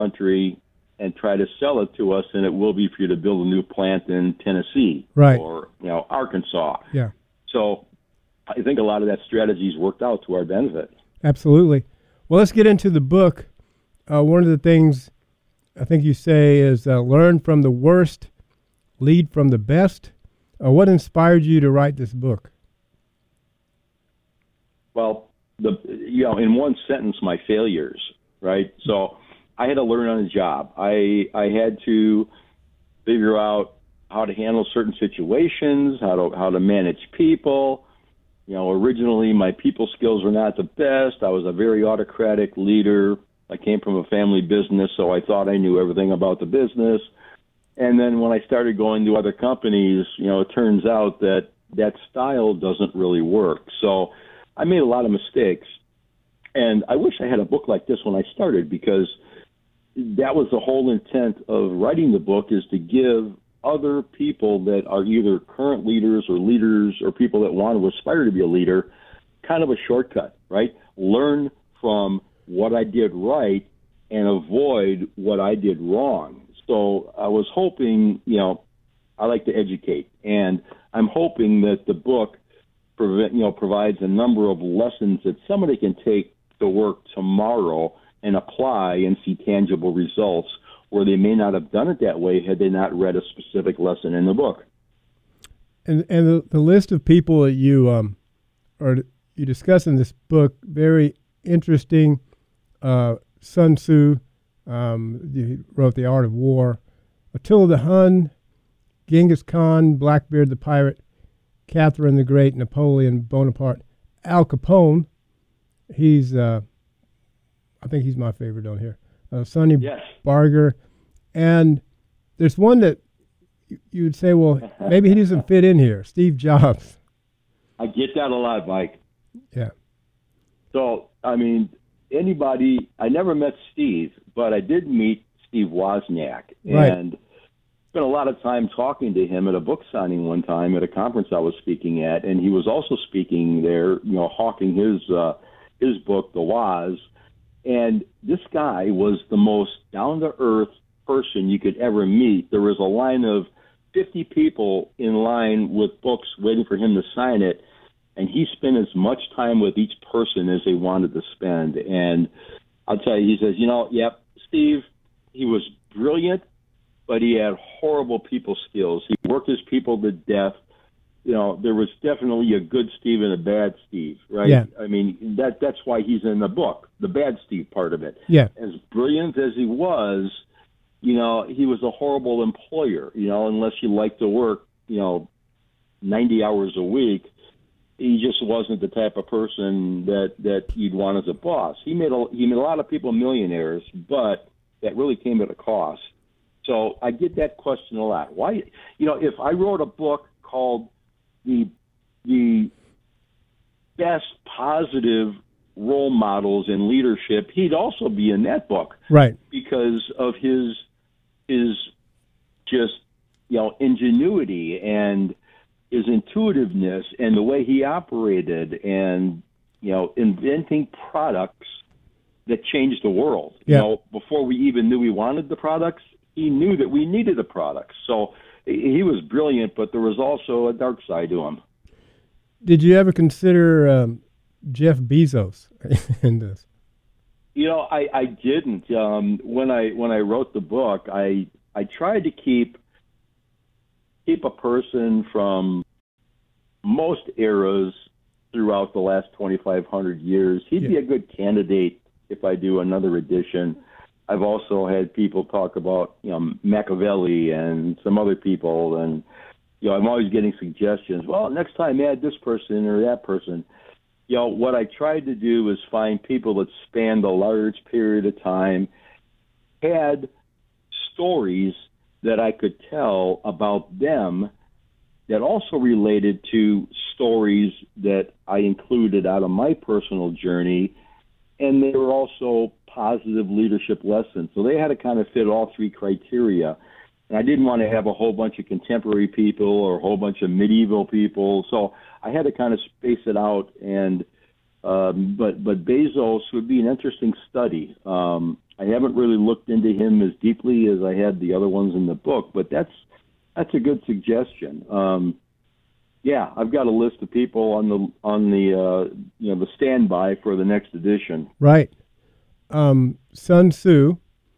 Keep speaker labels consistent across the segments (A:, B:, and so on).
A: country and try to sell it to us, and it will be for you to build a new plant in Tennessee
B: Right.
A: or Arkansas.
B: Yeah.
A: So I think a lot of that strategy's worked out to our benefit.
B: Absolutely. Well, let's get into the book. One of the things I think you say is learn from the worst, lead from the best. What inspired you to write this book?
A: Well, in one sentence, my failures, right? So I had to learn on the job. I had to figure out how to handle certain situations, how to manage people. Originally my people skills were not the best. I was a very autocratic leader. I came from a family business, so I thought I knew everything about the business. And then when I started going to other companies, it turns out that style doesn't really work. So I made a lot of mistakes. And I wish I had a book like this when I started, because that was the whole intent of writing the book, is to give other people that are either current leaders or people that want to aspire to be a leader kind of a shortcut, right? Learn from what I did right and avoid what I did wrong. So I was hoping, I like to educate, and I'm hoping that the book provides a number of lessons that somebody can take to work tomorrow and apply and see tangible results, where they may not have done it that way had they not read a specific lesson in the book.
B: And the list of people that you discuss in this book, very interesting. Sun Tzu, he wrote The Art of War. Attila the Hun, Genghis Khan, Blackbeard the Pirate, Catherine the Great, Napoleon Bonaparte, Al Capone. He's, I think he's my favorite on here. Sonny Barger. And there's one that you would say, well, maybe he doesn't fit in here. Steve Jobs.
A: I get that a lot, Mike.
B: Yeah.
A: So, I never met Steve, but I did meet Steve Wozniak.
B: Right.
A: And spent a lot of time talking to him at a book signing one time at a conference I was speaking at, and he was also speaking there, hawking his book, The Woz. And this guy was the most down-to-earth person you could ever meet. There was a line of 50 people in line with books waiting for him to sign it, and he spent as much time with each person as they wanted to spend. And I'll tell you, he says, Steve, he was brilliant, but he had horrible people skills. He worked his people to death. There was definitely a good Steve and a bad Steve, right?
B: Yeah.
A: That's why he's in the book, the bad Steve part of it.
B: Yeah.
A: As brilliant as he was, he was a horrible employer, unless you like to work, 90 hours a week. He just wasn't the type of person that you'd want as a boss. He made a lot of people millionaires, but that really came at a cost. So I get that question a lot. Why, if I wrote a book called the best positive role models in leadership, he'd also be in that book,
B: right?
A: Because of his just ingenuity and his intuitiveness and the way he operated, and inventing products that changed the world.
B: Yeah.
A: Before we even knew we wanted the products, he knew that we needed the products. So he was brilliant, but there was also a dark side to him.
B: Did you ever consider Jeff Bezos in this?
A: I didn't. When I wrote the book, I tried to keep a person from most eras throughout the last 2,500 years. He'd be a good candidate if I do another edition. I've also had people talk about, Machiavelli and some other people, and, I'm always getting suggestions. Well, next time add this person or that person. What I tried to do is find people that spanned a large period of time, had stories that I could tell about them that also related to stories that I included out of my personal journey, and they were also positive leadership lessons. So they had to kind of fit all three criteria. And I didn't want to have a whole bunch of contemporary people or a whole bunch of medieval people. So I had to kind of space it out. And but Bezos would be an interesting study. I haven't really looked into him as deeply as I had the other ones in the book, but that's a good suggestion. Yeah, I've got a list of people on the the standby for the next edition.
B: Right. Sun Tzu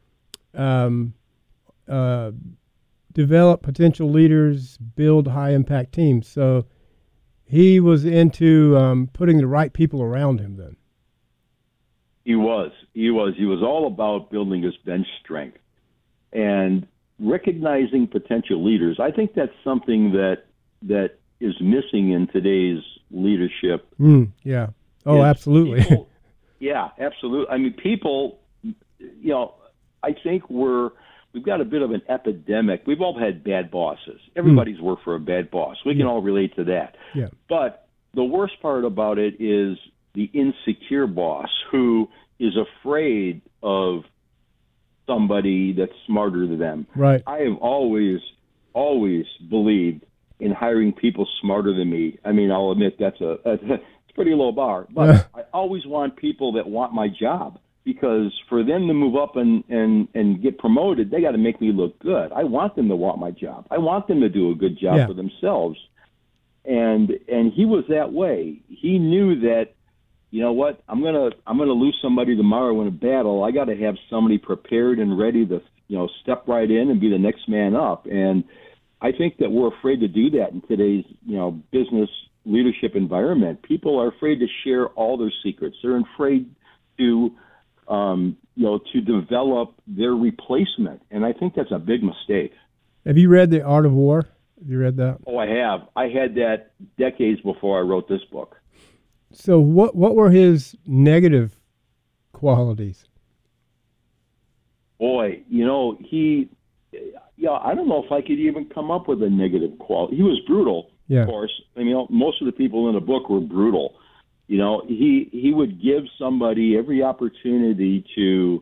B: develop potential leaders, build high impact teams. So he was into putting the right people around him then.
A: He was all about building his bench strength and recognizing potential leaders. I think that's something that is missing in today's leadership.
B: Yeah. Oh, absolutely.
A: People, yeah, absolutely. I mean, people, I think we've got a bit of an epidemic. We've all had bad bosses. Everybody's worked for a bad boss. We can all relate to that.
B: Yeah.
A: But the worst part about it is the insecure boss who is afraid of somebody that's smarter than them.
B: Right.
A: I have always believed in hiring people smarter than me. I mean, I'll admit it's a pretty low bar, but I always want people that want my job, because for them to move up and get promoted, they got to make me look good. I want them to want my job. I want them to do a good job for themselves. And he was that way. He knew that, you know what, I'm gonna lose somebody tomorrow in a battle. I got to have somebody prepared and ready to step right in and be the next man up. And I think that we're afraid to do that in today's business leadership environment. People are afraid to share all their secrets. They're afraid to to develop their replacement, and I think that's a big mistake.
B: Have you read The Art of War? Have you read that?
A: Oh, I have. I had that decades before I wrote this book.
B: So what were his negative qualities?
A: Boy, I don't know if I could even come up with a negative quality. He was brutal, of course. I mean, most of the people in the book were brutal. He would give somebody every opportunity to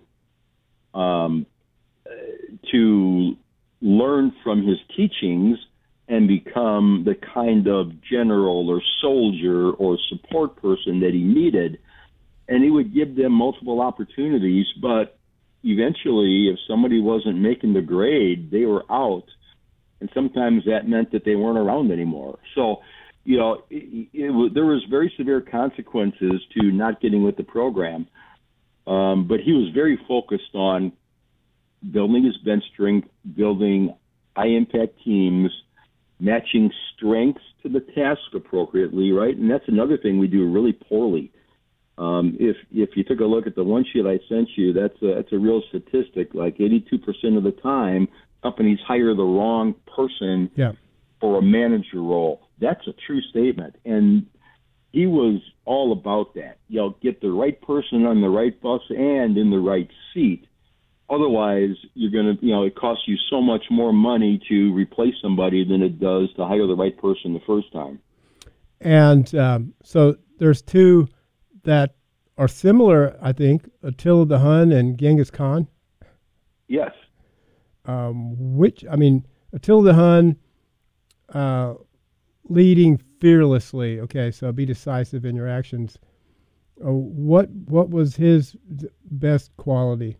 A: learn from his teachings and become the kind of general or soldier or support person that he needed. And he would give them multiple opportunities, but eventually, if somebody wasn't making the grade, they were out. And sometimes that meant that they weren't around anymore. So, there was very severe consequences to not getting with the program. But he was very focused on building his bench strength, building high-impact teams, matching strengths to the task appropriately, right? And that's another thing we do really poorly. If you took a look at the one sheet I sent you, that's a real statistic. Like 82% of the time, companies hire the wrong person for a manager role. That's a true statement. And he was all about that. Get the right person on the right bus and in the right seat. Otherwise, you're going to, it costs you so much more money to replace somebody than it does to hire the right person the first time. And
B: so there's two that are similar, I think, Attila the Hun and Genghis Khan.
A: Yes.
B: Attila the Hun, leading fearlessly. Okay, so be decisive in your actions. What was his best quality?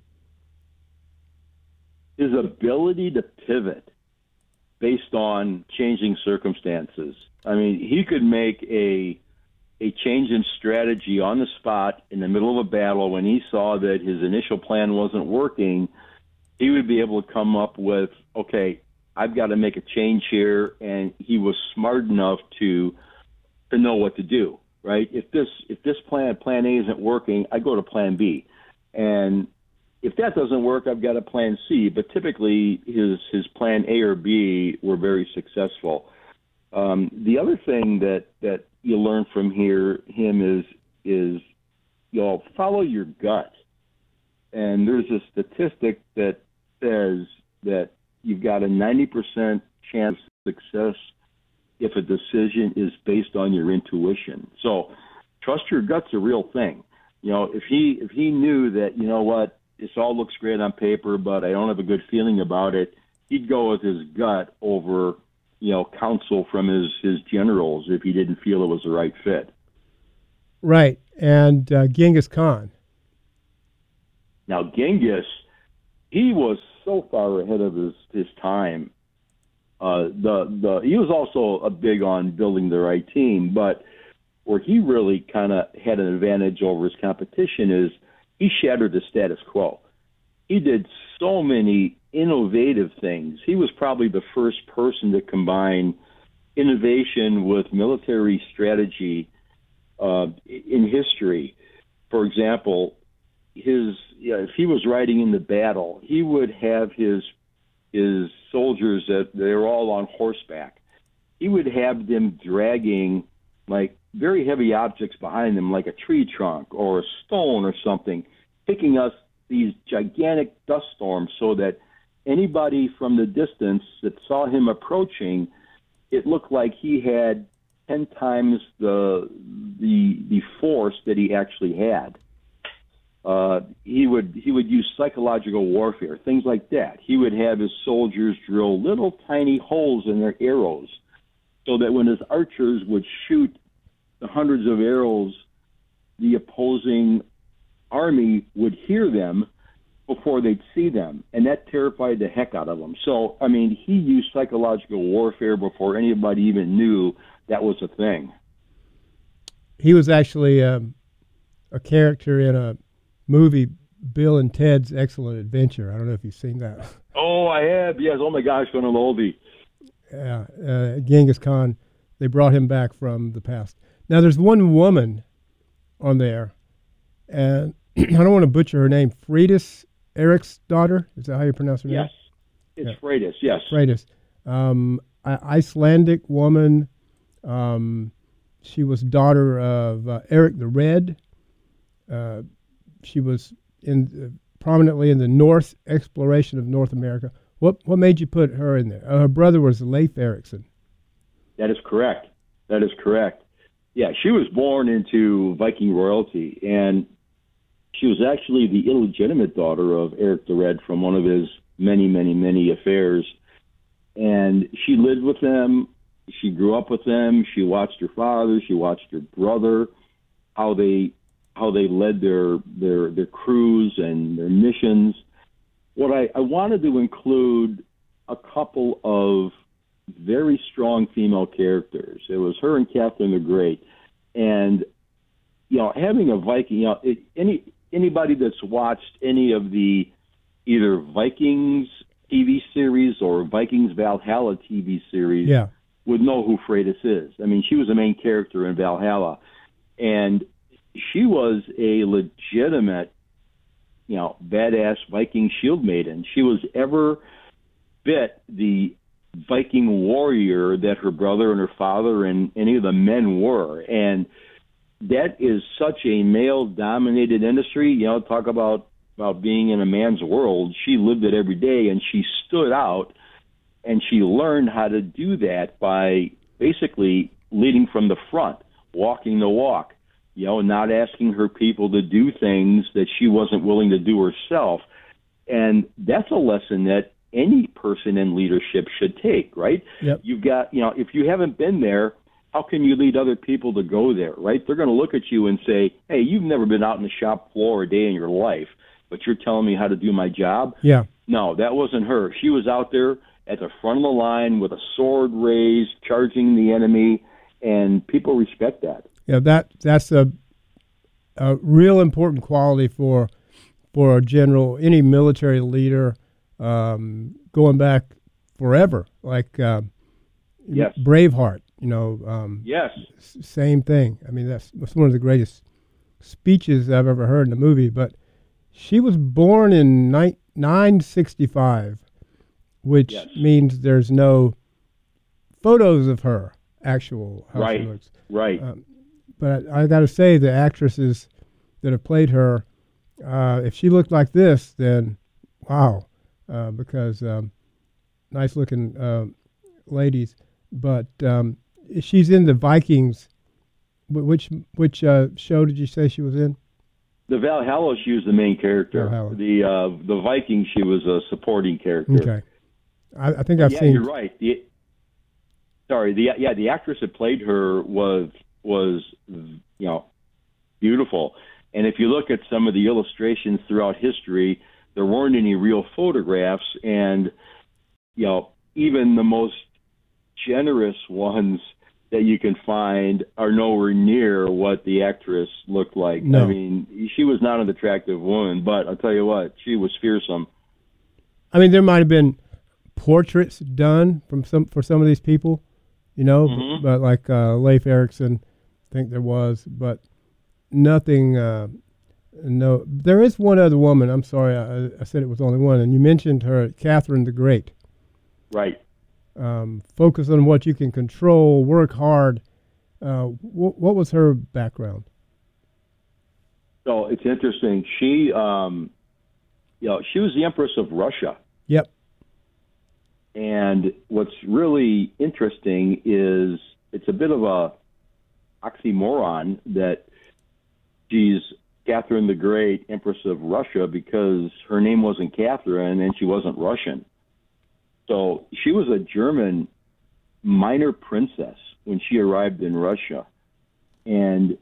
A: His ability to pivot based on changing circumstances. I mean, he could make a change in strategy on the spot in the middle of a battle when he saw that his initial plan wasn't working. He would be able to come up with, okay, I've got to make a change here, and he was smart enough to know what to do, right? If this plan A isn't working, I go to plan B. And if that doesn't work, I've got a plan C, but typically his plan A or B were very successful. The other thing that you learn from him is follow your gut. And there's a statistic that says that you've got a 90% chance of success if a decision is based on your intuition. So trust your gut's a real thing. If he knew that, this all looks great on paper, but I don't have a good feeling about it, he'd go with his gut over, counsel from his generals if he didn't feel it was the right fit.
B: Right. And Genghis Khan.
A: Now, Genghis he was so far ahead of his time. He was also a big on building the right team, but where he really kind of had an advantage over his competition is he shattered the status quo. He did so many innovative things. He was probably the first person to combine innovation with military strategy in history. For example, if he was riding in the battle, he would have his soldiers that they were all on horseback. He would have them dragging like very heavy objects behind them, like a tree trunk or a stone or something, picking us these gigantic dust storms so that anybody from the distance that saw him approaching, it looked like he had 10 times the force that he actually had. He would use psychological warfare, things like that. He would have his soldiers drill little tiny holes in their arrows so that when his archers would shoot the hundreds of arrows, the opposing army would hear them before they'd see them, and that terrified the heck out of them. So, I mean, he used psychological warfare before anybody even knew that was a thing.
B: He was actually a character in a movie, Bill and Ted's Excellent Adventure. I don't know if you've seen that.
A: Oh, I have. Yes. Oh my gosh, what an oldie.
B: Yeah, Genghis Khan. They brought him back from the past. Now, there's one woman on there, and I don't want to butcher her name. Freydis Eriksdottir. Is that how you pronounce her name?
A: Yes, it's Freydis. Yes,
B: Freydis. Icelandic woman. She was daughter of Eric the Red. She was prominently in the North exploration of North America. What made you put her in there? Her brother was Leif Erikson.
A: That is correct. That is correct. Yeah, she was born into Viking royalty, and she was actually the illegitimate daughter of Eric the Red from one of his many, many, many affairs. And she lived with them. She grew up with them. She watched her father. She watched her brother, how they led their crews and their missions. What I wanted to include a couple of very strong female characters. It was her and Catherine the Great. And, having a Viking, anybody that's watched any of the either Vikings TV series or Vikings Valhalla TV series would know who Freydis is. I mean, she was the main character in Valhalla. And she was a legitimate, badass Viking shield maiden. She was ever bit the Viking warrior that her brother and her father and any of the men were. And that is such a male-dominated industry. Talk about being in a man's world. She lived it every day, and she stood out, and she learned how to do that by basically leading from the front, walking the walk, not asking her people to do things that she wasn't willing to do herself. And that's a lesson that any person in leadership should take, right?
B: Yep.
A: You've got, if you haven't been there, how can you lead other people to go there, right? They're going to look at you and say, hey, you've never been out in the shop floor a day in your life, but you're telling me how to do my job?
B: Yeah.
A: No, that wasn't her. She was out there at the front of the line with a sword raised, charging the enemy, and people respect that.
B: Yeah, that's a real important quality for a general, any military leader, going back forever, like
A: yes.
B: Braveheart.
A: Yes.
B: Same thing. I mean, that's one of the greatest speeches I've ever heard in a movie. But she was born in 965, which means there's no photos of her actual how she looks.
A: Right.
B: But I got to say, the actresses that have played her, if she looked like this, then wow, because nice looking ladies. But she's in the Vikings. Which show did you say she was in?
A: The Valhalla, she was the main character.
B: Valhalla.
A: The Vikings, she was a supporting character.
B: Okay, I think I've seen.
A: Yeah, you're right. The actress that played her was beautiful. And if you look at some of the illustrations throughout history, there weren't any real photographs, and even the most generous ones that you can find are nowhere near what the actress looked like.
B: No.
A: I mean, she was not an attractive woman, but I'll tell you what, she was fearsome.
B: I mean, there might have been portraits done for some of these people,
A: Mm-hmm.
B: but like Leif Erikson, I think there was, but nothing. No, there is one other woman. I'm sorry, I said it was only one, and you mentioned her, Catherine the Great.
A: Right.
B: Focus on what you can control, work hard. What was her background?
A: So it's interesting. She, she was the Empress of Russia.
B: Yep.
A: And what's really interesting is it's a bit of a oxymoron that she's Catherine the Great, Empress of Russia, because her name wasn't Catherine and she wasn't Russian. So she was a German minor princess when she arrived in Russia. And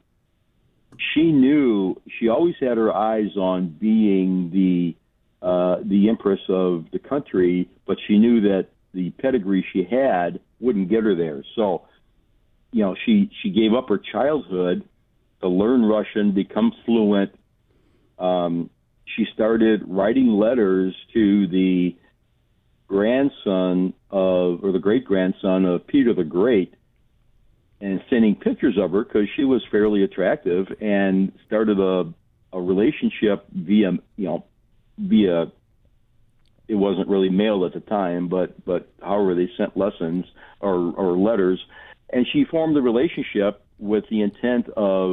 A: she always had her eyes on being the empress of the country, but she knew that the pedigree she had wouldn't get her there. So, she gave up her childhood to learn Russian, become fluent. She started writing letters to the great-grandson of Peter the Great and sending pictures of her because she was fairly attractive, and started a relationship via it wasn't really mail at the time, but however they sent lessons or letters, and she formed a relationship with the intent of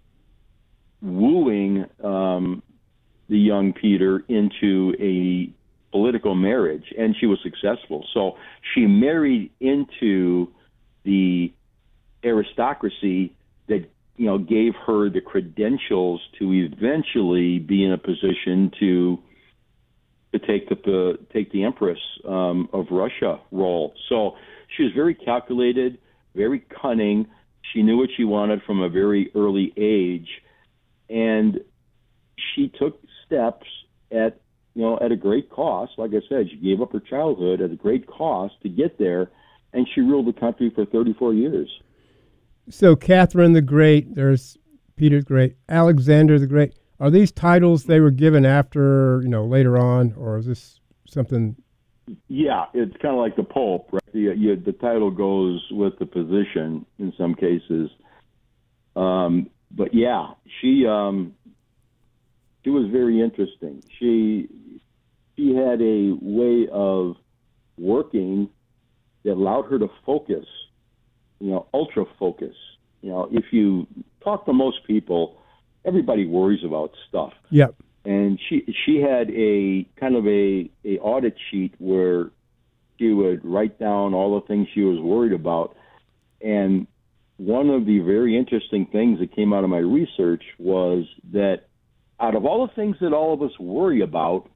A: wooing the young Peter into a political marriage, and she was successful. So she married into the aristocracy that gave her the credentials to eventually be in a position to take the Empress of Russia role. So she was very calculated, very cunning. She knew what she wanted from a very early age, and she took steps at a great cost. Like I said, she gave up her childhood at a great cost to get there, and she ruled the country for 34 years.
B: So Catherine the Great, there's Peter the Great, Alexander the Great. Are these titles they were given after, later on, or is this something?
A: Yeah, it's kind of like the Pope, right? The title goes with the position in some cases. But yeah, she was very interesting. She had a way of working that allowed her to focus, ultra focus. If you talk to most people, everybody worries about stuff.
B: Yep.
A: And she had a kind of a audit sheet where she would write down all the things she was worried about. And one of the very interesting things that came out of my research was that out of all the things that all of us worry about,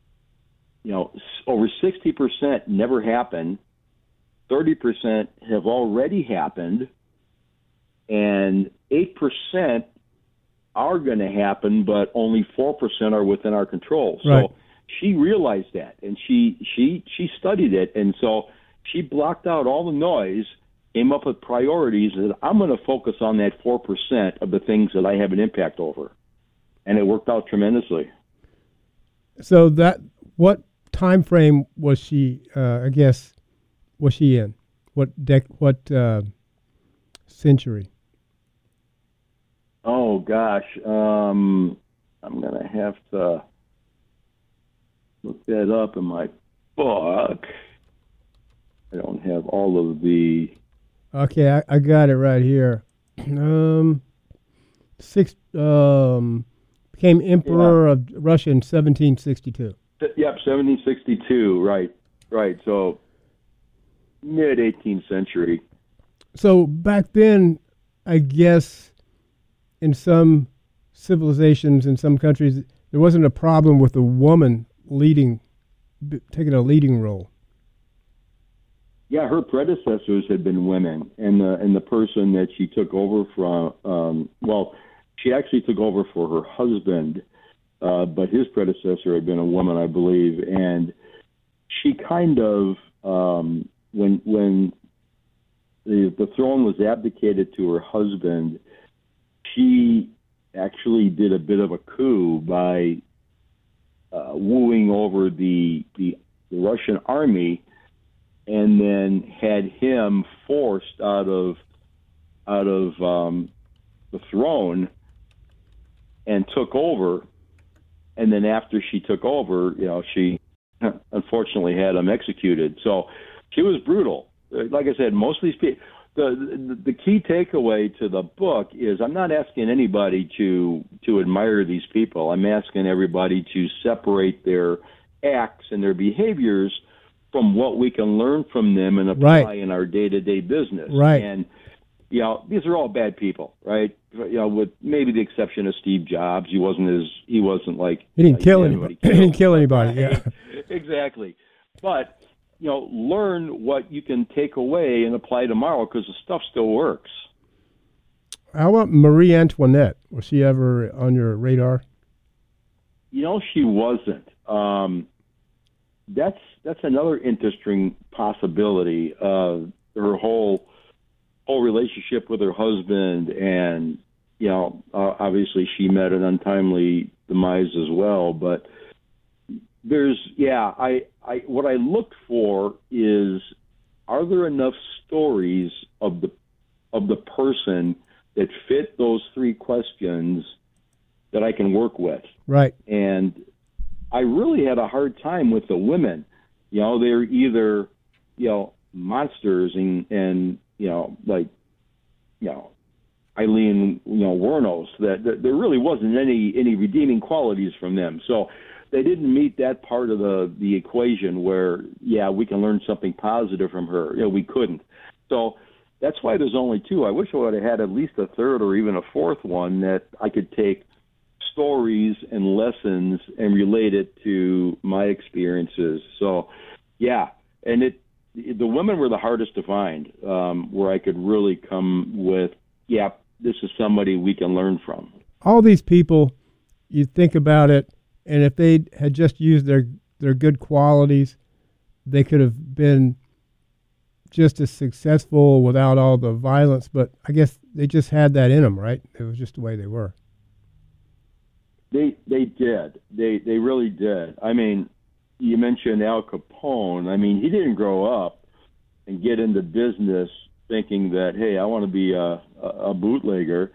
A: over 60% never happen, 30% have already happened, and 8% are going to happen, but only 4% are within our control.
B: Right.
A: So she realized that, and she studied it, and so she blocked out all the noise, came up with priorities, and I'm going to focus on that 4% of the things that I have an impact over. And it worked out tremendously.
B: So what time frame was she, was she in? What century?
A: Oh, gosh. I'm going to have to look that up in my book. I don't have all of the...
B: Okay, I got it right here. Became emperor of Russia in 1762.
A: Yep, 1762, right. So mid-18th century.
B: So back then, I guess, in some civilizations, in some countries, there wasn't a problem with a woman taking a leading role.
A: Yeah, her predecessors had been women, and the person that she took over from, she actually took over for her husband, but his predecessor had been a woman, I believe, and she kind of when the throne was abdicated to her husband, she actually did a bit of a coup by wooing over the Russian army, and then had him forced out of the throne, and took over. And then after she took over, she unfortunately had him executed. So she was brutal. Like I said, most of these people. The key takeaway to the book is I'm not asking anybody to admire these people. I'm asking everybody to separate their acts and their behaviors from what we can learn from them and apply in our day-to-day business.
B: Right.
A: And these are all bad people, right? With maybe the exception of Steve Jobs. He wasn't like
B: he didn't kill anybody. He didn't kill anybody. Yeah.
A: Exactly. But learn what you can take away and apply tomorrow, because the stuff still works.
B: How about Marie Antoinette? Was she ever on your radar?
A: She wasn't. That's another interesting possibility. Her whole relationship with her husband, and obviously she met an untimely demise as well. But what I looked for is, are there enough stories of the person that fit those three questions that I can work with?
B: Right.
A: And I really had a hard time with the women. They're either monsters and Eileen Wuornos, that there really wasn't any redeeming qualities from them. So they didn't meet that part of the equation where, we can learn something positive from her. We couldn't. So that's why there's only two. I wish I would have had at least a third or even a fourth one that I could take stories and lessons and relate it to my experiences. So, and the women were the hardest to find, where I could really come with, this is somebody we can learn from.
B: All these people, you think about it, and if they had just used their good qualities, they could have been just as successful without all the violence. But I guess they just had that in them, right? It was just the way they were.
A: They did. They really did. I mean, you mentioned Al Capone. I mean, he didn't grow up and get into business thinking that, hey, I want to be a bootlegger.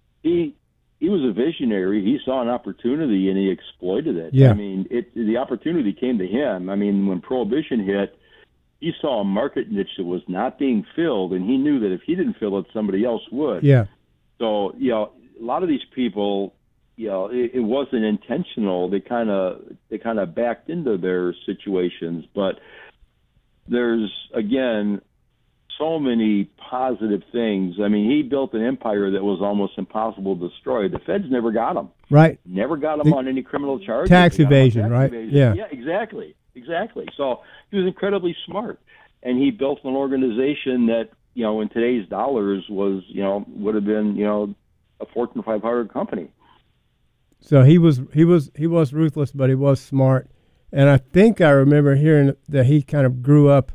A: He was a visionary. He saw an opportunity and he exploited it.
B: Yeah.
A: I mean, the opportunity came to him. I mean, when Prohibition hit, he saw a market niche that was not being filled, and he knew that if he didn't fill it, somebody else would.
B: Yeah.
A: So, a lot of these people, it wasn't intentional. They kind of backed into their situations. But there's, again, so many positive things. I mean, he built an empire that was almost impossible to destroy. The feds never got him.
B: Right.
A: Never got him on any criminal charges.
B: Tax evasion, right?
A: Evasion.
B: Yeah.
A: Yeah, exactly. So he was incredibly smart. And he built an organization that, in today's dollars was, would have been, a Fortune 500 company.
B: So he was ruthless, but he was smart. And I think I remember hearing that he kind of grew up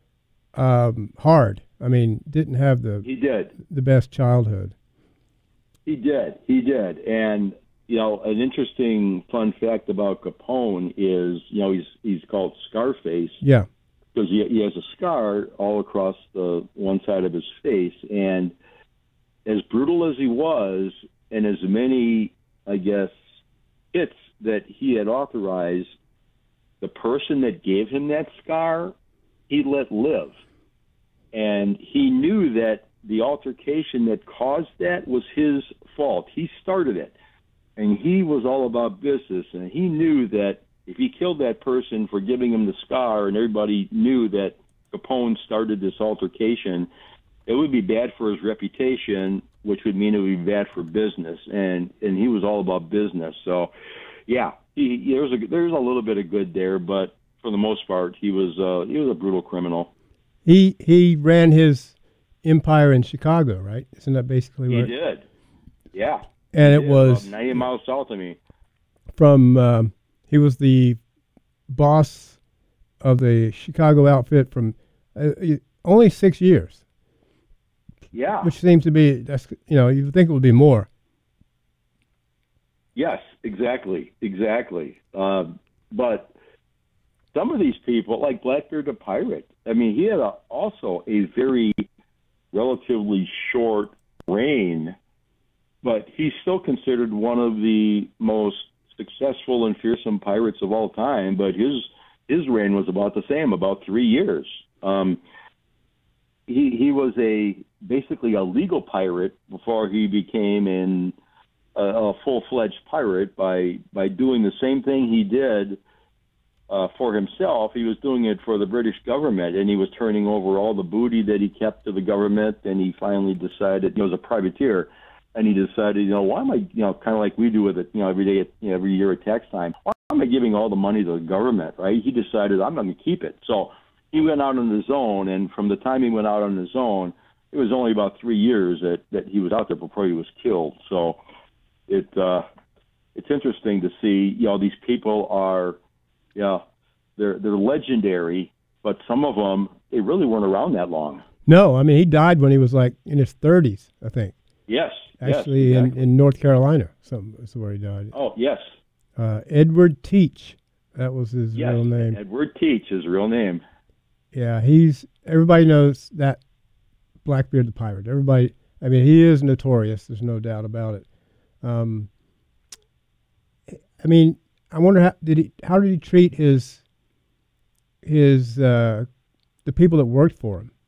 B: hard. I mean, didn't have the best childhood.
A: He did. And, an interesting fun fact about Capone is, he's called Scarface.
B: Yeah.
A: Because he has a scar all across the one side of his face. And as brutal as he was, and as many, I guess, hits that he had authorized, the person that gave him that scar, he let live. And he knew that the altercation that caused that was his fault. He started it. And he was all about business. And he knew that if he killed that person for giving him the scar, and everybody knew that Capone started this altercation, it would be bad for his reputation, which would mean it would be bad for business. And he was all about business. So, there's a little bit of good there, but for the most part, he was a brutal criminal.
B: He ran his empire in Chicago, right? Isn't that basically what
A: he did? Yeah.
B: And it was
A: 90 miles south of me.
B: from he was the boss of the Chicago outfit from only 6 years.
A: Yeah.
B: Which seems to be, that's, you know, you would think it would be more.
A: Yes, exactly. But some of these people, like Blackbeard the Pirate, I mean, he had also a very relatively short reign, but he's still considered one of the most successful and fearsome pirates of all time. But his reign was about the same, about 3 years. He was basically a legal pirate before he became a full-fledged pirate by doing the same thing he did for himself. He was doing it for the British government, and he was turning over all the booty that he kept to the government. And he finally decided, he was a privateer, and he decided, why am I, kind of like we do with it, every day, every year at tax time, why am I giving all the money to the government, right? He decided, I'm going to keep it. So he went out on his own, and from the time he went out on his own, it was only about 3 years that he was out there before he was killed. So it's interesting to see, these people are, they're legendary, but some of them, they really weren't around that long.
B: No, I mean, he died when he was like in his 30s, I think.
A: Yes.
B: Actually,
A: yes, exactly.
B: in North Carolina, is where he died.
A: Oh, yes.
B: Edward Teach, that was his real name.
A: Edward Teach, his real name.
B: Yeah, everybody knows that Blackbeard the Pirate. Everybody, I mean, he is notorious. There's no doubt about it. I mean, I wonder how did he treat the people that worked for him?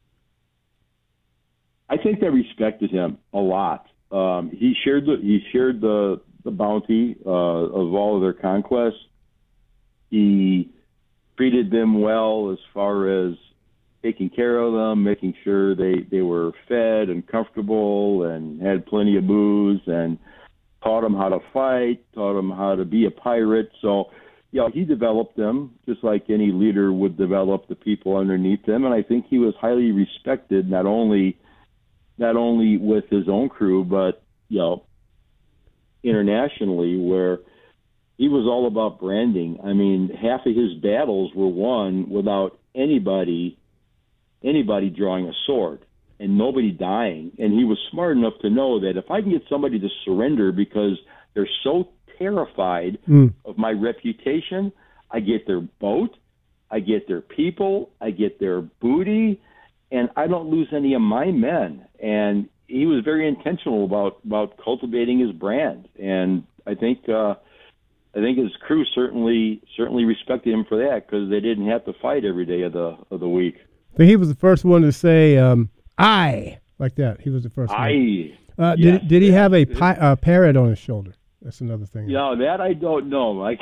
A: I think they respected him a lot. He shared the bounty of all of their conquests. He treated them well as far as taking care of them, making sure they were fed and comfortable and had plenty of booze, and taught them how to fight, taught them how to be a pirate. So, he developed them just like any leader would develop the people underneath him. And I think he was highly respected, not only with his own crew, but, internationally, where he was all about branding. I mean, half of his battles were won without anybody drawing a sword and nobody dying. And he was smart enough to know that if I can get somebody to surrender because they're so terrified of my reputation, I get their boat, I get their people, I get their booty, and I don't lose any of my men. And he was very intentional about cultivating his brand. And I think his crew certainly respected him for that, because they didn't have to fight every day of the week.
B: But he was the first one to say "I" like that. He was the first one.
A: Yes,
B: did he have a parrot on his shoulder? That's another thing.
A: That I don't know, Mike.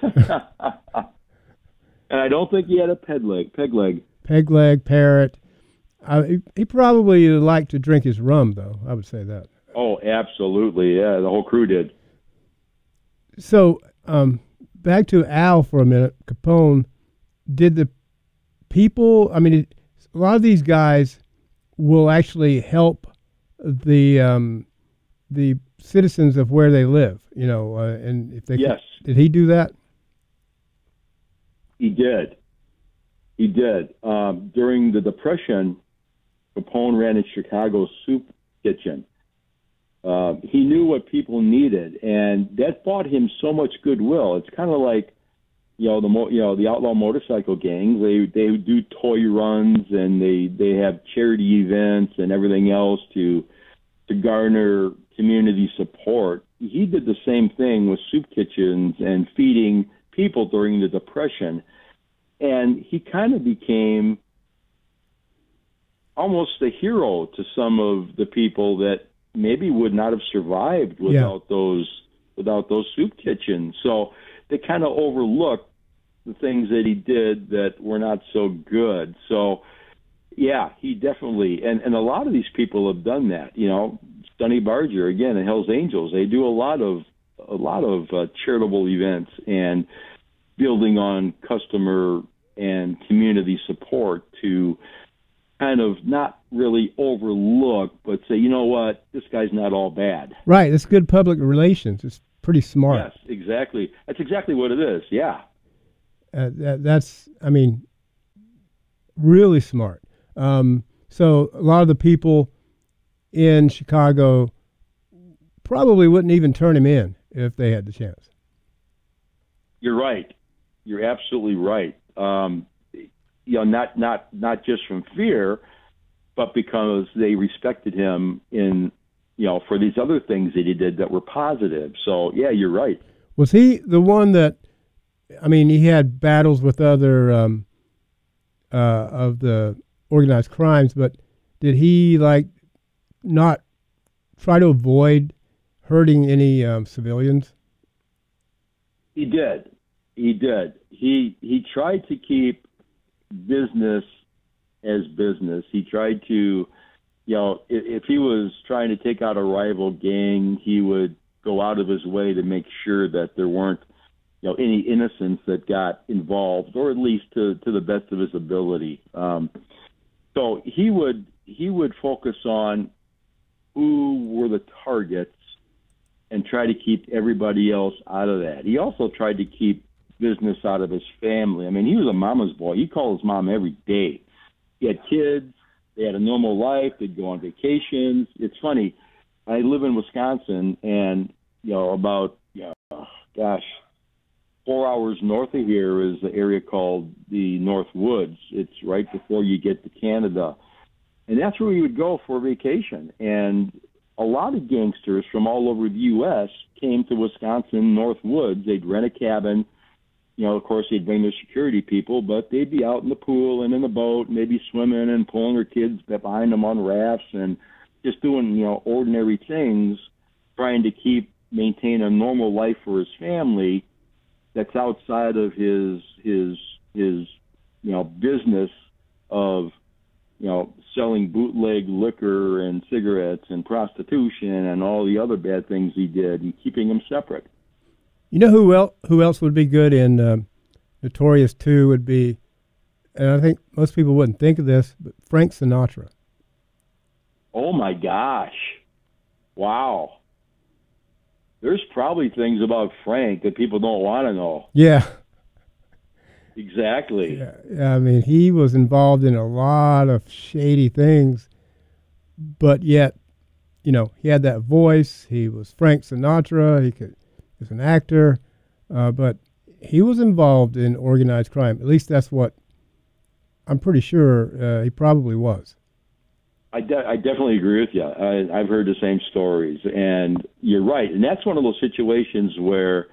A: And I don't think he had a peg leg,
B: parrot. He probably liked to drink his rum, though. I would say that.
A: Oh, absolutely. Yeah, the whole crew did.
B: So, back to Al for a minute. Capone, did the people, I mean, a lot of these guys will actually help the citizens of where they live, and if they
A: yes.
B: Did he do that?
A: He did. During the Depression, Capone ran a Chicago soup kitchen. He knew what people needed, and that bought him so much goodwill. It's kind of like, the outlaw motorcycle gangs. They do toy runs, and they have charity events and everything else to garner community support. He did the same thing with soup kitchens and feeding people during the Depression, and he kind of became almost a hero to some of the people that maybe would not have survived without those soup kitchens. So they kind of overlooked the things that he did that were not so good. So, yeah, he definitely, and a lot of these people have done that. Sonny Barger, again, the Hells Angels, they do a lot of charitable events and building on customer and community support to kind of not really overlook, but say, you know what, this guy's not all bad.
B: Right, it's good public relations. It's pretty smart.
A: Yes, exactly. That's exactly what it is. Yeah.
B: That's, I mean, really smart. So a lot of the people in Chicago probably wouldn't even turn him in if they had the chance.
A: You're right. You're absolutely right. Not just from fear, but because they respected him in, for these other things that he did that were positive. So yeah, you're right.
B: Was he the one that, I mean, he had battles with other of the organized crimes, but did he not try to avoid hurting any civilians?
A: He did. He tried to keep business as business. He tried to, if he was trying to take out a rival gang, he would go out of his way to make sure that there weren't, any innocents that got involved, or at least to the best of his ability. So he would focus on who were the targets and try to keep everybody else out of that. He also tried to keep business out of his family. I mean, he was a mama's boy. He called his mom every day. He had kids. They had a normal life. They'd go on vacations. It's funny. I live in Wisconsin, and, about, 4 hours north of here is the area called the North Woods. It's right before you get to Canada. And that's where we would go for vacation. And a lot of gangsters from all over the U.S. came to Wisconsin North Woods. They'd rent a cabin. Of course, they'd bring their security people, but they'd be out in the pool and in the boat, and they'd be swimming and pulling their kids behind them on rafts and just doing, ordinary things, trying to maintain a normal life for his family that's outside of his business of, selling bootleg liquor and cigarettes and prostitution and all the other bad things he did, and keeping them separate.
B: You know who else would be good in Notorious 2 would be, and I think most people wouldn't think of this, but Frank Sinatra.
A: Oh my gosh. Wow. There's probably things about Frank that people don't want to know.
B: Yeah.
A: Exactly.
B: Yeah, I mean, he was involved in a lot of shady things, but yet, he had that voice. He was Frank Sinatra. He was an actor, but he was involved in organized crime. At least that's what I'm pretty sure he probably was.
A: I definitely agree with you. I've heard the same stories, and you're right. And that's one of those situations where,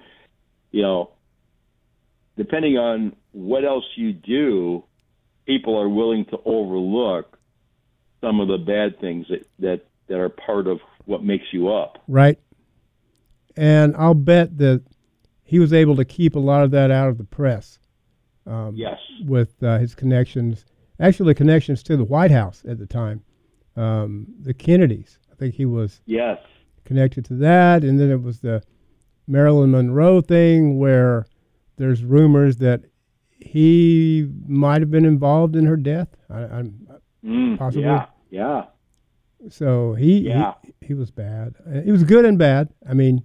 A: depending on what else you do, people are willing to overlook some of the bad things that are part of what makes you up.
B: Right. And I'll bet that he was able to keep a lot of that out of the press.
A: Yes.
B: With his connections, actually connections to the White House at the time. The Kennedys. I think he was connected to that. And then it was the Marilyn Monroe thing where there's rumors that he might have been involved in her death. Possibly.
A: Yeah.
B: So he was bad. He was good and bad. I mean,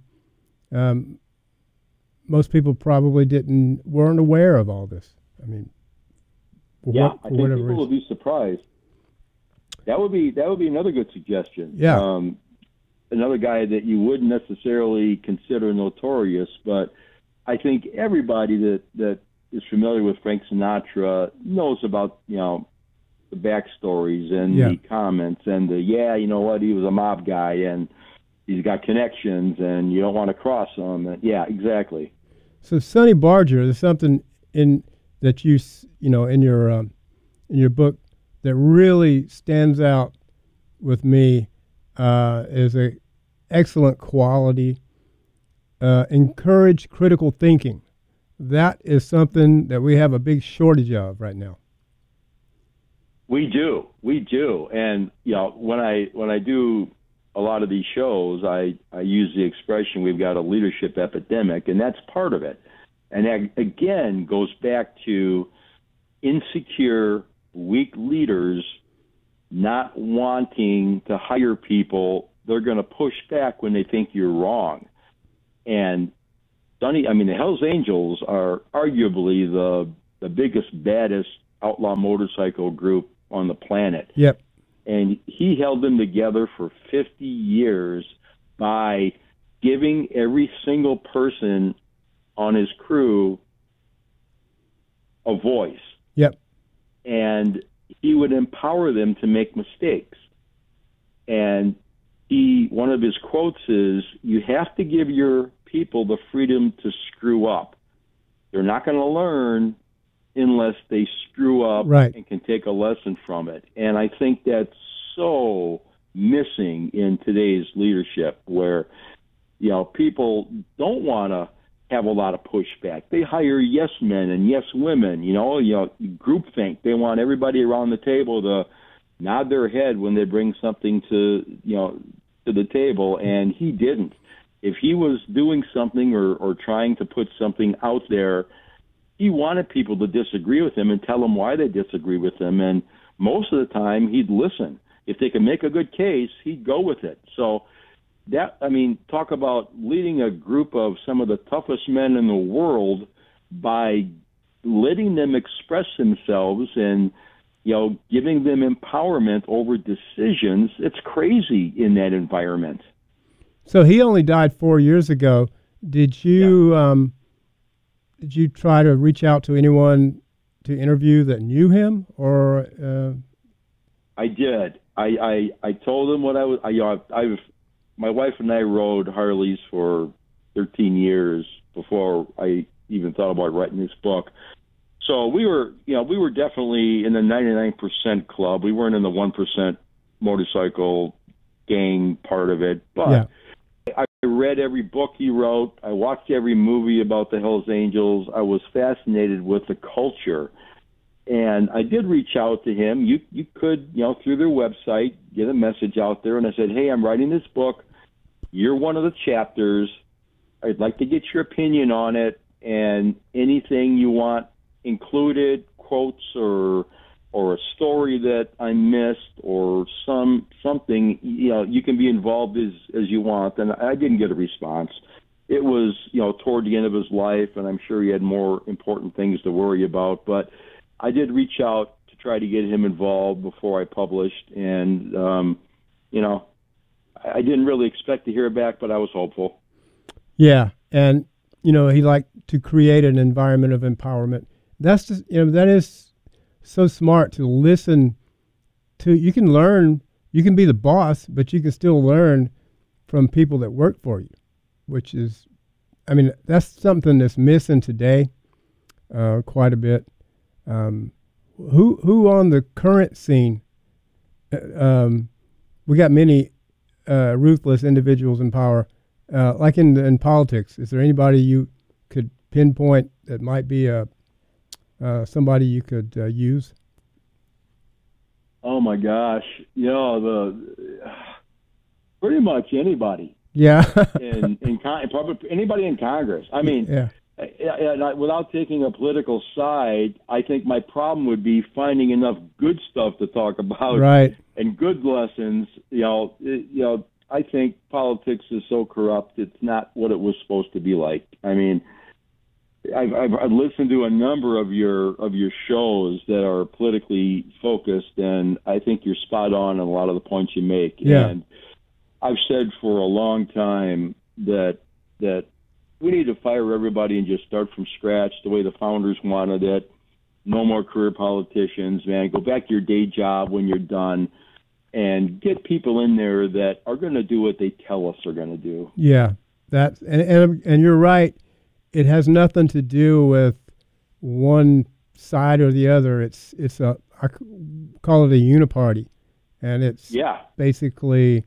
B: most people probably weren't aware of all this. I mean,
A: I think people would be surprised. That would be another good suggestion.
B: Yeah.
A: Another guy that you wouldn't necessarily consider notorious, but I think everybody that is familiar with Frank Sinatra knows about, the backstories and the comments and he was a mob guy and he's got connections and you don't want to cross him. And, yeah, exactly.
B: So Sonny Barger, there's something in that in your book that really stands out with me is a excellent quality. Encourage critical thinking. That is something that we have a big shortage of right now.
A: We do. And when I do a lot of these shows, I use the expression we've got a leadership epidemic, and that's part of it. And that, again, goes back to insecure, weak leaders not wanting to hire people. They're going to push back when they think you're wrong. And Sonny, I mean, the Hells Angels are arguably the biggest, baddest outlaw motorcycle group on the planet.
B: Yep.
A: And he held them together for 50 years by giving every single person on his crew a voice.
B: Yep.
A: And he would empower them to make mistakes. And one of his quotes is, "You have to give your people the freedom to screw up. They're not going to learn unless they screw up
B: right.
A: and can take a lesson from it." And I think that's so missing in today's leadership, where, you know, people don't want to have a lot of pushback. They hire yes men and yes women, you know, groupthink. They want everybody around the table to nod their head when they bring something to the table, and he didn't. If he was doing something or trying to put something out there, he wanted people to disagree with him and tell them why they disagree with him. And most of the time, he'd listen. If they could make a good case, he'd go with it. So that, I mean, talk about leading a group of some of the toughest men in the world by letting them express themselves and, you know, giving them empowerment over decisions. It's crazy in that environment.
B: So he only died 4 years ago. Did you did you try to reach out to anyone to interview that knew him, or?
A: I did. I told him what I was. My wife and I rode Harleys for 13 years before I even thought about writing this book. So we were definitely in the 99% club. We weren't in the 1% motorcycle gang part of it, but.
B: Yeah.
A: I read every book he wrote. I watched every movie about the Hells Angels. I was fascinated with the culture. And I did reach out to him. You could, through their website, get a message out there. And I said, hey, I'm writing this book. You're one of the chapters. I'd like to get your opinion on it, and anything you want included, quotes or a story that I missed, or something, you can be involved as you want. And I didn't get a response. It was, toward the end of his life, and I'm sure he had more important things to worry about. But I did reach out to try to get him involved before I published, and, I didn't really expect to hear back, but I was hopeful.
B: Yeah, and, he liked to create an environment of empowerment. That's just, that is so smart to listen to. You can learn, you can be the boss, but you can still learn from people that work for you, which is, that's something that's missing today quite a bit. Who on the current scene, we got many ruthless individuals in power, like in politics. Is there anybody you could pinpoint that might be somebody you could use?
A: Oh my gosh, pretty much anybody.
B: Yeah,
A: probably anybody in Congress.
B: Yeah.
A: Without taking a political side, I think my problem would be finding enough good stuff to talk about,
B: right? And
A: good lessons. I think politics is so corrupt; it's not what it was supposed to be like. I've listened to a number of your shows that are politically focused, and I think you're spot on a lot of the points you make.
B: Yeah.
A: And I've said for a long time that we need to fire everybody and just start from scratch the way the founders wanted it. No more career politicians, man. Go back to your day job when you're done, and get people in there that are going to do what they tell us they're going to do.
B: Yeah, and you're right. It has nothing to do with one side or the other. It's I call it a uniparty, and it's basically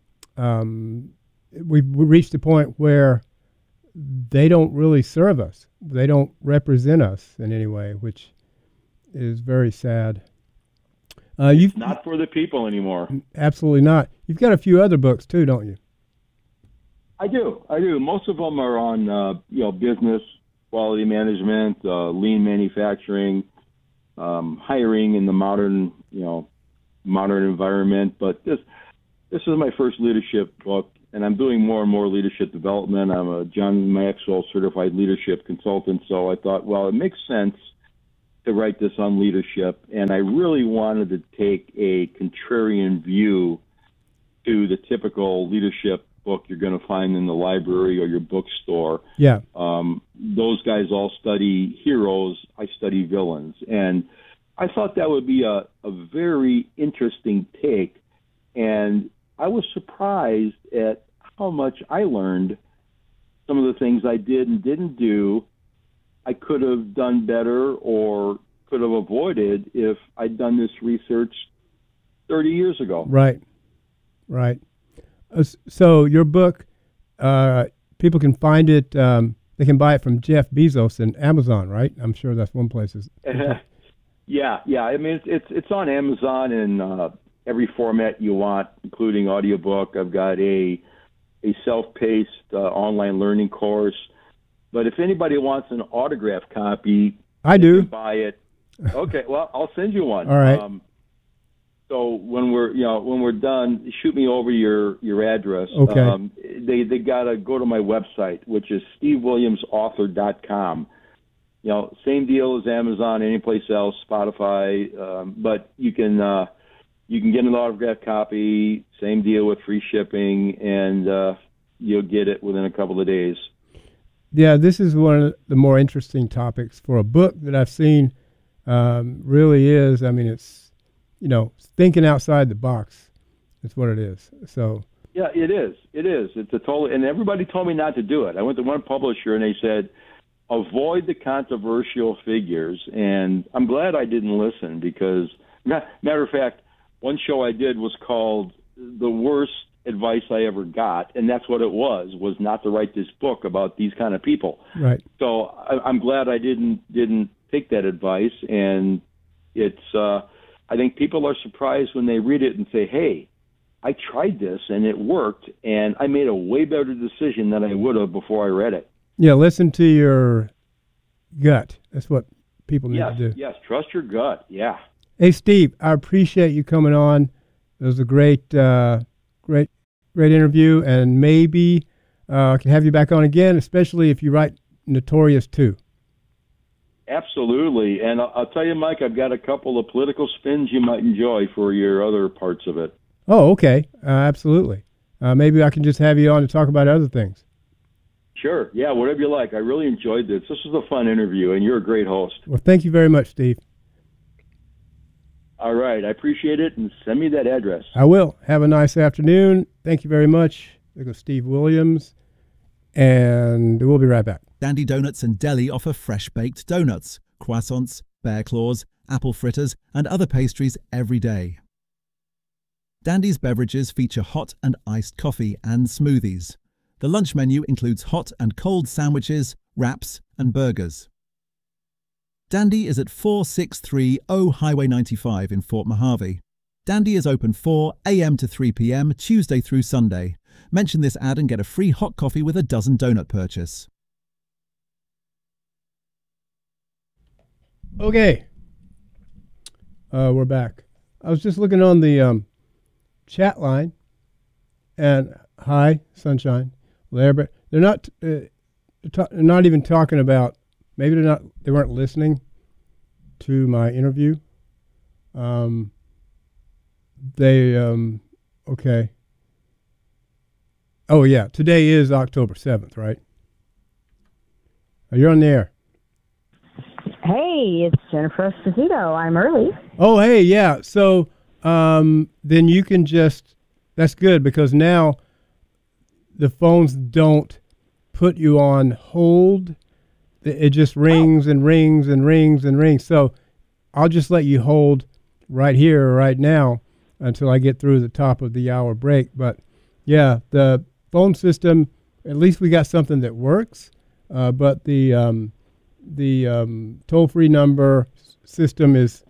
B: we've reached a point where they don't really serve us. They don't represent us in any way, which is very sad.
A: It's not for the people anymore.
B: Absolutely not. You've got a few other books too, don't you?
A: I do. Most of them are on, business, quality management, lean manufacturing, hiring in the modern environment. But this is my first leadership book, and I'm doing more and more leadership development. I'm a John Maxwell certified leadership consultant. So I thought, well, it makes sense to write this on leadership. And I really wanted to take a contrarian view to the typical leadership book you're going to find in the library or your bookstore.
B: Yeah.
A: Those guys all study heroes. I study villains. And I thought that would be a very interesting take. And I was surprised at how much I learned. Some of the things I did and didn't do, I could have done better or could have avoided if I'd done this research 30 years ago.
B: Right. So your book, people can find it. They can buy it from Jeff Bezos and Amazon, right? I'm sure that's one place.
A: Yeah. I mean, it's on Amazon in every format you want, including audiobook. I've got a self-paced online learning course. But if anybody wants an autographed copy,
B: I do.
A: Buy it. Okay, well, I'll send you one.
B: All right.
A: So when we're done, shoot me over your address.
B: Okay.
A: They gotta go to my website, which is stevewilliamsauthor.com. Same deal as Amazon, any place else, Spotify, but you can get an autographed copy. Same deal with free shipping, and you'll get it within a couple of days.
B: Yeah, this is one of the more interesting topics for a book that I've seen. Really is. I mean, it's thinking outside the box. That's what it is. So.
A: Yeah, it is. It's a total. And everybody told me not to do it. I went to one publisher and they said, avoid the controversial figures. And I'm glad I didn't listen because, matter of fact, one show I did was called The Worst Advice I Ever Got, and that's what it was not to write this book about these kind of people.
B: Right.
A: So I'm glad I didn't take that advice, and it's I think people are surprised when they read it and say, hey, I tried this and it worked, and I made a way better decision than I would have before I read it.
B: Yeah, listen to your gut. That's what people need to do.
A: Yes, trust your gut, yeah.
B: Hey, Steve, I appreciate you coming on. It was a great interview, and maybe I can have you back on again, especially if you write Notorious 2.
A: Absolutely. And I'll tell you, Mike, I've got a couple of political spins you might enjoy for your other parts of it.
B: Oh, okay. Absolutely. Maybe I can just have you on to talk about other things.
A: Sure. Yeah, whatever you like. I really enjoyed this. This was a fun interview, and you're a great host.
B: Well, thank you very much, Steve.
A: All right. I appreciate it, and send me that address.
B: I will. Have a nice afternoon. Thank you very much. There goes Steve Williams, and we'll be right back.
C: Dandy Donuts and Deli offer fresh-baked donuts, croissants, bear claws, apple fritters, and other pastries every day. Dandy's beverages feature hot and iced coffee and smoothies. The lunch menu includes hot and cold sandwiches, wraps, and burgers. Dandy is at 4630 Highway 95 in Fort Mojave. Dandy is open 4 a.m. to 3 p.m. Tuesday through Sunday. Mention this ad and get a free hot coffee with a dozen donut purchase.
B: Okay. We're back. I was just looking on the chat line, and hi, Sunshine, Lambert. They're not even talking about. Maybe they weren't listening to my interview. Okay. Oh yeah, today is October 7th, right? You're on the air.
D: Hey, it's Jennifer Esposito. I'm early.
B: Oh, hey, yeah. So then you can that's good because now the phones don't put you on hold. It just rings and rings and rings and rings. So I'll just let you hold right here, right now, until I get through the top of the hour break. But yeah, the phone system, at least we got something that works. But the toll-free number system is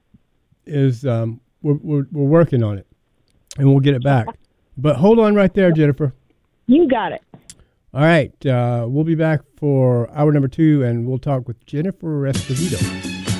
B: we're working on it, and we'll get it back. But hold on right there, Jennifer.
D: You got it.
B: All right, we'll be back for hour number 2, and we'll talk with Jennifer Esposito.